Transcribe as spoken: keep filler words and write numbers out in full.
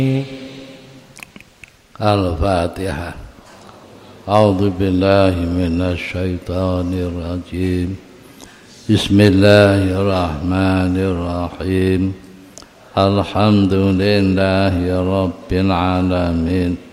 Al-Fatihah. A'udzu billahi minasy syaithanir rajim. Bismillahirrahmanirrahim. Alhamdulillahi rabbil alamin.